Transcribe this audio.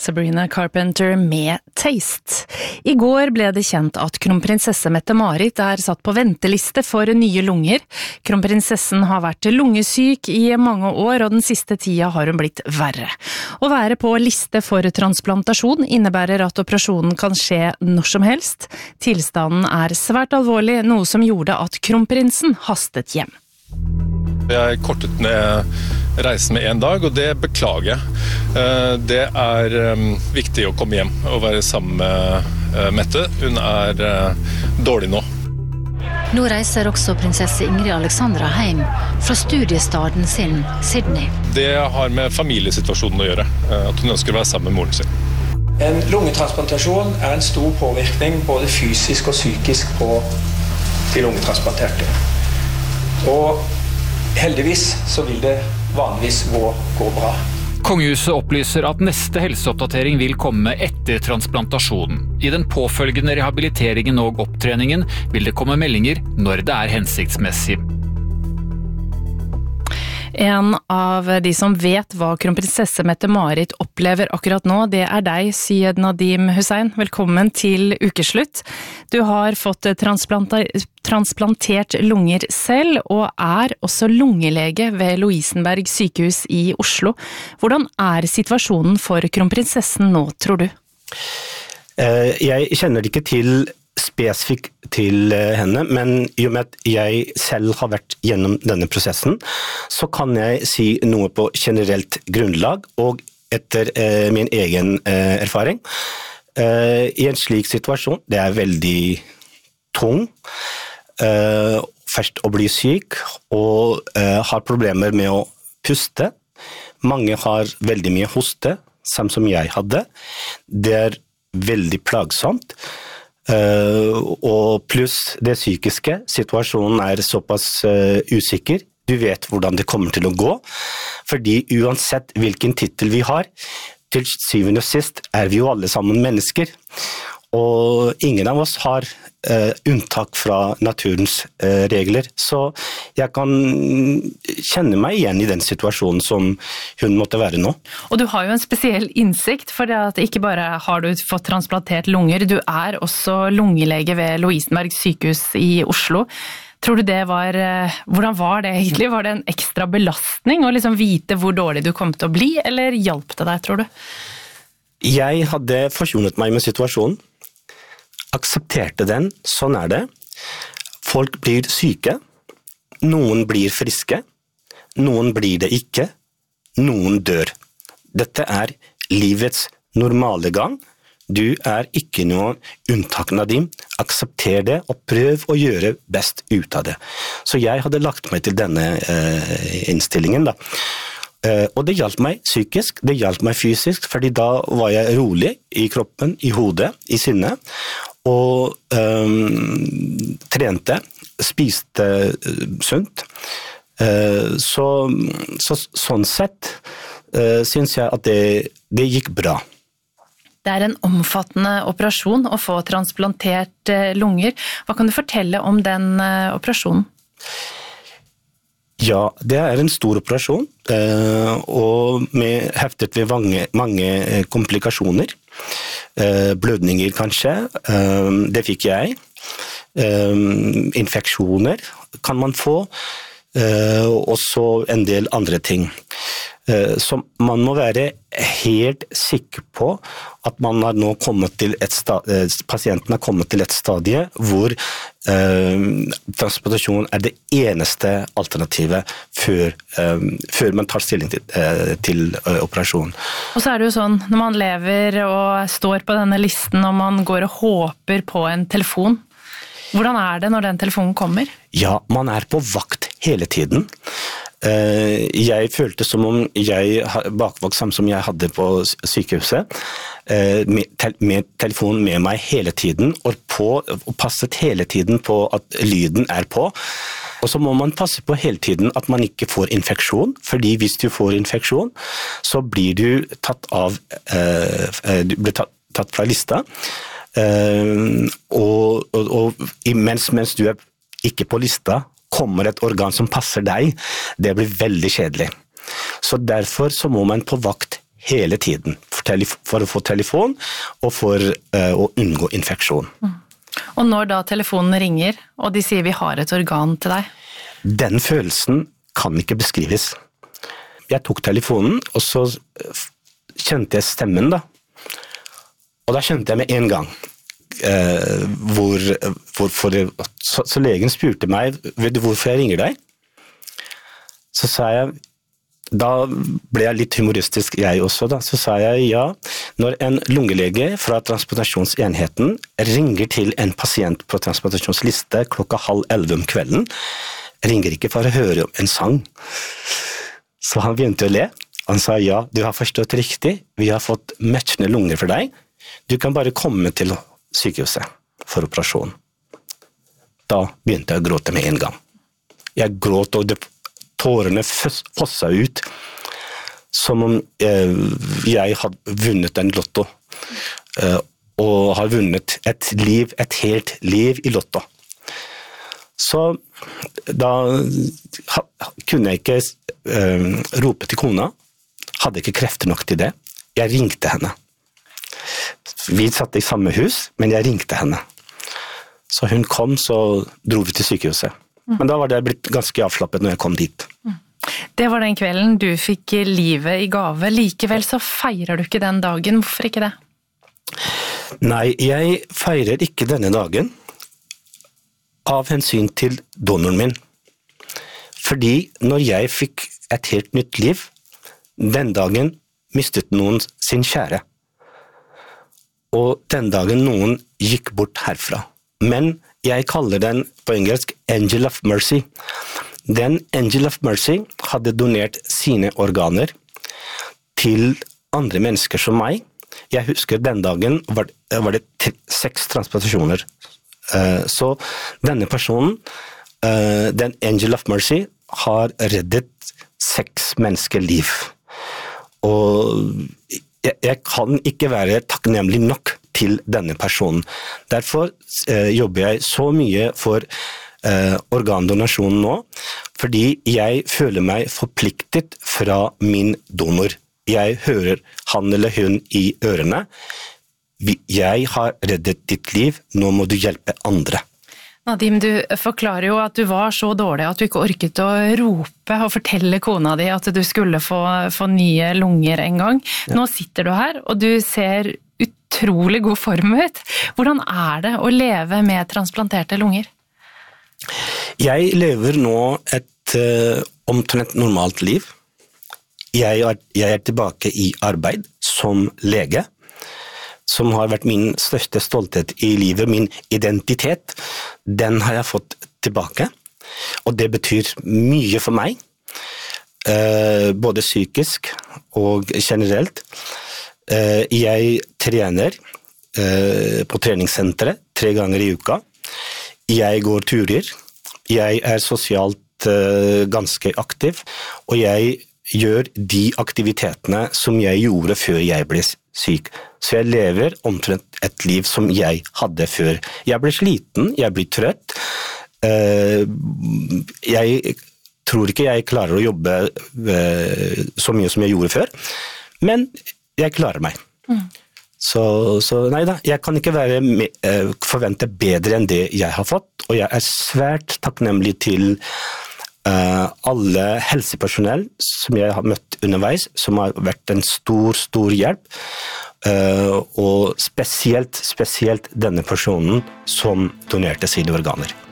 Sabrina Carpenter med Taste. I går ble det kjent at kronprinsesse Mette-Marit satt på venteliste for nye lunger. Kronprinsessen har vært lungesyk i mange år, og den siste tida har hun blitt verre. Å være på liste for transplantasjon innebærer at operasjonen kan skje når som helst. Tilstanden svært alvorlig, noe som gjorde at kronprinsen hastet hjem. Jeg kortet ned reisen med en dag, og det beklager jeg. Det viktig å komme hjem og være sammen med Mette. Hun dårlig nå. Nå reiser også prinsesse Ingrid Alexandra hjem fra studiestaden sin, Sydney. Det har med familiesituasjonen å gjøre, at hun ønsker å være sammen med moren sin. En lungetransplantasjon en stor påvirkning både fysisk og psykisk på de lungetransplanterte. Og heldigvis så vil det vanligvis gå bra. Kongehuset opplyser at neste helseoppdatering vil komme etter transplantasjonen. I den påfølgende rehabiliteringen og opptreningen vil det komme meldinger når det hensiktsmessig. En av de som vet hva kronprinsesse Mette-Marit opplever akkurat nå, det deg, Syed Nadim Hussein. Velkommen til ukeslutt. Du har fått transplantert lunger selv, og også lungelege ved Lovisenberg sykehus i Oslo. Hvordan situasjonen for kronprinsessen nå, tror du? Jeg kjenner ikke til spesifikt til henne, men i og med at jeg selv har vært gjennom denne prosessen, så kan jeg si noe på generelt grunnlag og etter min egen erfaring. I en slik situasjon, det veldig tung, først å bli syk og har problemer med å puste. Mange har veldig mye hoste, samt som jeg hadde. Det veldig plagsomt. Og pluss det psykiske, situasjonen såpass usikker. Du vet hvordan det kommer til å gå, fordi uansett hvilken titel vi har, til syvende og sist vi jo alle sammen mennesker. Og ingen av oss har unntak fra naturens regler, så jeg kan kjenne meg igjen i den situasjonen som hun måtte være nå. Og du har jo en spesiell innsikt, for at ikke bare har du fått transplantert lunger, du også lungelege ved Lovisenberg sykehus i Oslo. Tror du hvordan var det egentlig? Var det en ekstra belastning å liksom vite hvor dårlig du kom til å bli, eller hjalp det deg, tror du? Jeg hadde forsonet meg med situasjonen. Aksepterte den, sånn det. Folk blir syke, noen blir friske, noen blir det ikke, noen dør. Dette livets normale gang. Du ikke noen unntak av dem. Aksepter det og prøv å gjøre best ut av det. Så jeg hadde lagt meg til denne innstillingen da. Og det hjalp meg psykisk, det hjalp meg fysisk, fordi da var jeg rolig i kroppen, i hodet, i sinnet, og trente, spiste sunt. Sånn sett synes jeg at det gikk bra. Det en omfattende operasjon å få transplantert lunger. Hva kan du fortelle om den operasjonen? Ja, det en stor operasjon, og heftet ved mange komplikasjoner. Blødninger kanskje, det fikk jeg. Infeksjoner kan man få, og så en del andre ting. Så man må være helt sikker på at man har nå kommet til pasienten har kommet til et stadie hvor transplantasjon det eneste alternativet før man tar stilling til operasjon. Og så det jo sånn, når man lever og står på denne listen og man går og håper på en telefon, hvordan det når den telefonen kommer? Ja, man på vakt hele tiden. Jeg følte som om jeg bakvakt samt som jeg hadde på sykehuset, med telefonen med meg hele tiden, og passet hele tiden på at lyden på. Og så må man passe på hele tiden at man ikke får infeksjon, fordi hvis du får infeksjon, så blir du tatt fra lista, og mens du ikke på lista, kommer et organ som passer deg, det blir veldig kjedelig. Så derfor så må man på vakt hele tiden. for å få telefon, og for å unngå infeksjon. Og når da telefonen ringer, og de sier vi har et organ til deg? Den følelsen kan ikke beskrives. Jeg tok telefonen, og så kjente jeg stemmen da. Og da kjente jeg med en gang så legen spurte meg, vet du hvorfor jeg ringer deg? Så sa jeg, da ble jeg litt humoristisk jeg også da, så sa jeg ja, når en lungelege fra transplantasjonsenheten ringer til en pasient på transplantasjonsliste 10:30 om kvelden, ringer ikke for å høre om en sang. Så han begynte å le. Han sa ja, du har forstått riktig, vi har fått matchende lunger for deg. Du kan bare komme til sykehuset for operasjon. Da begynte jeg å gråte med en gang. Jeg gråt, og tårene fossa ut, som om jeg hadde vunnet en lotto, og har vunnet et helt liv i lotto. Så da kunne jeg ikke rope til kona, hadde ikke krefter nok til det. Jeg ringte henne. Vi satt i samme hus, men jeg ringte henne. Så hun kom, så dro vi til sykehuset. Men da var det blitt ganske avslappet når jeg kom dit. Det var den kvelden du fikk livet i gave. Likevel så feirer du ikke den dagen. Hvorfor ikke det? Nei, jeg feirer ikke denne dagen av hensyn til donoren min. Fordi når jeg fikk et helt nytt liv, den dagen mistet noen sin kjære. Og den dagen noen gikk bort herfra. Men jeg kaller den på engelsk Angel of Mercy. Den Angel of Mercy hadde donert sine organer til andre mennesker som meg. Jeg husker den dagen var det 6 transplantasjoner. Så denne personen, den Angel of Mercy, har reddet 6 menneskeliv. Og jeg kan ikke være takknemlig nok til denne personen. Derfor jobber jeg så mye for organdonasjon nå, fordi jeg føler meg forpliktet fra min donor. Jeg hører han eller hun i ørene. Jeg har reddet ditt liv, nå må du hjelpe andre. Nadim, du forklarer jo at du var så dårlig at du ikke orket å rope og fortelle kona di at du skulle få nye lunger en gang. Ja. Nå sitter du her, og du ser utrolig god form ut. Hvordan er det å leve med transplanterte lunger? Jeg lever nå et omtrent normalt liv. Jeg er tilbake i arbeid som lege, som har vært min største stolthet i livet, min identitet. Den har jeg fått tilbake, og det betyr mye for meg, både psykisk og generelt. Jeg trener på treningssenteret 3 ganger i uka. Jeg går turer. Jeg er sosialt ganske aktiv, og jeg gjør de aktivitetene som jeg gjorde før jeg ble syk. Så jeg lever omtrent et liv som jeg hadde før. Jeg ble sliten, jeg ble trøtt. Jeg tror ikke jeg klarer å jobbe så mye som jeg gjorde før, men jeg klarer meg. Så nei da, jeg kan ikke forvente bedre enn det jeg har fått, og jeg er svært takknemlig til alle helsepersonell som jeg har møtt underveis, som har vært en stor hjelp, og spesielt denne personen som donerte sine organer.